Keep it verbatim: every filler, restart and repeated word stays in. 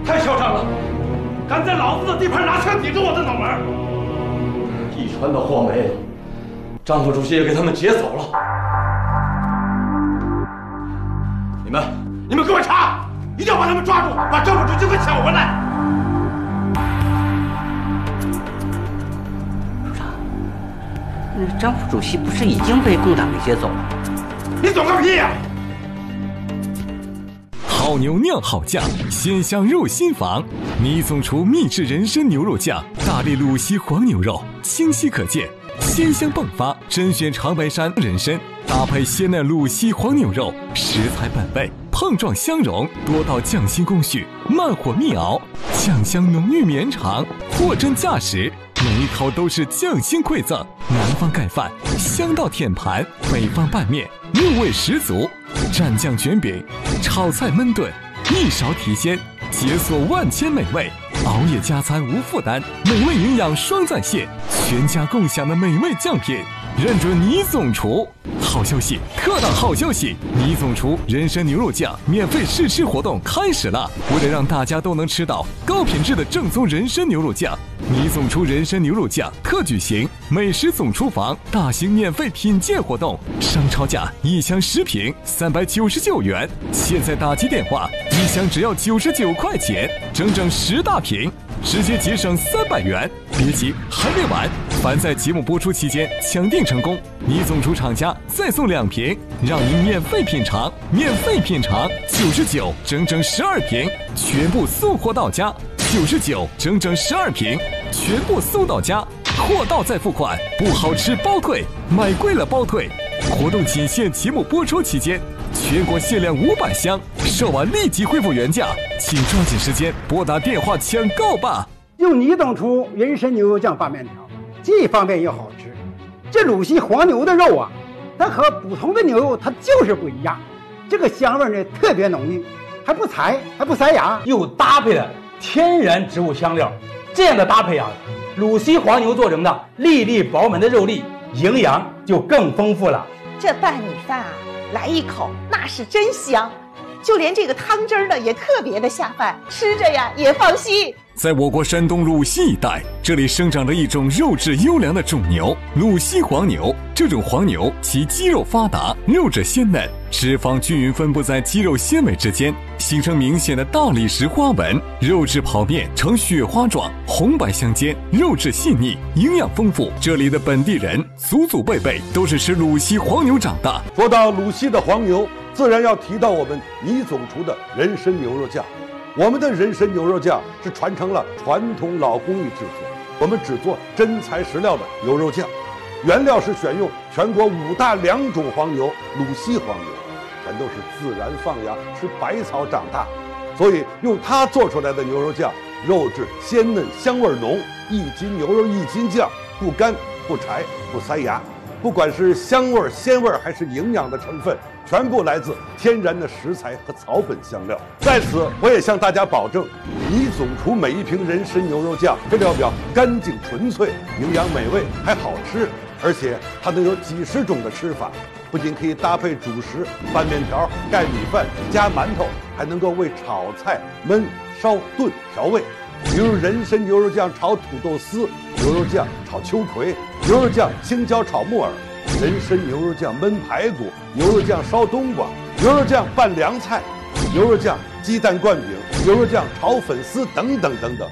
太嚣张了！敢在老子的地盘拿枪抵着我的脑门！一船的货没了，张副主席也给他们劫走了。你们，你们给我查，一定要把他们抓住，把张副主席给抢回来！ 处长，那张副主席不是已经被共党给劫走了？ 你懂个屁呀！ 好牛酿好酱，鲜香入心房。倪总厨秘制人参牛肉酱，大力鲁西黄牛肉，清晰可见，鲜香迸发。甄选长白山人参，搭配鲜嫩鲁西黄牛肉，食材本味，碰撞相融。多道匠心工序，慢火密熬，酱香浓郁绵长，货真价实。每一口都是匠心馈赠。南方盖饭，香到舔盘；北方拌面，入味十足。蘸酱卷饼，炒菜焖炖，一勺提鲜，解锁万千美味。熬夜加餐无负担，美味营养双在线，全家共享的美味酱品，认准倪总厨。好消息，特大好消息！倪总厨人参牛肉酱免费试吃活动开始了！为了让大家都能吃到高品质的正宗人参牛肉酱，倪总厨人参牛肉酱特举行美食总厨房大型免费品鉴活动，商超价一箱十瓶三百九十九元，现在打击电话，一箱只要九十九块钱，整整十大瓶，直接节省三百元。别急，还没完！凡在节目播出期间抢订成功，倪总厨厂家再送两瓶，让您免费品尝，免费品尝，九十九，整整十二瓶，全部送货到家。九十九，整整十二瓶，全部送到家，货到再付款，不好吃包退，买贵了包退。活动仅限节目播出期间，全国限量五百箱，售完立即恢复原价，请抓紧时间拨打电话抢购吧。 用倪总厨人参牛肉酱拌面条，既方便又好吃。这鲁西黄牛的肉啊，它和普通的牛肉它就是不一样，这个香味呢特别浓郁，还不柴，还不塞牙， 又搭配了天然植物香料，这样的搭配啊，鲁西黄牛做成的粒粒饱满的肉粒，营养就更丰富了。 这拌米饭啊，来一口那是真香，就连这个汤汁儿呢也特别的下饭，吃着呀也放心。 在我国山东鲁西一带，这里生长着一种肉质优良的种牛——鲁西黄牛。这种黄牛其肌肉发达，肉质鲜嫩，脂肪均匀分布在肌肉纤维之间，形成明显的大理石花纹，肉质剖面呈雪花状，红白相间，肉质细腻，营养丰富。这里的本地人祖祖辈辈都是吃鲁西黄牛长大。 说到鲁西的黄牛，自然要提到我们倪总厨的人参牛肉酱。我们的人参牛肉酱是传承了传统老工艺制作，我们只做真材实料的牛肉酱，原料是选用全国五大良种黄牛鲁西黄牛，全都是自然放养吃百草长大，所以用它做出来的牛肉酱，肉质鲜嫩香味浓，一斤牛肉一斤酱，不干不柴不塞牙，不管是香味鲜味还是营养的成分，全部来自天然的食材和草本香料。在此，我也向大家保证，倪总厨每一瓶人参牛肉酱，这料表干净纯粹，营养美味，还好吃，而且它能有几十种的吃法，不仅可以搭配主食、拌面条、盖米饭、夹馒头，还能够为炒菜、焖、烧、炖调味。比如人参牛肉酱炒土豆丝，牛肉酱炒秋葵，牛肉酱青椒炒木耳，人参牛肉酱焖排骨，牛肉酱烧冬瓜，牛肉酱拌凉菜，牛肉酱鸡蛋灌饼，牛肉酱炒粉丝等等等等。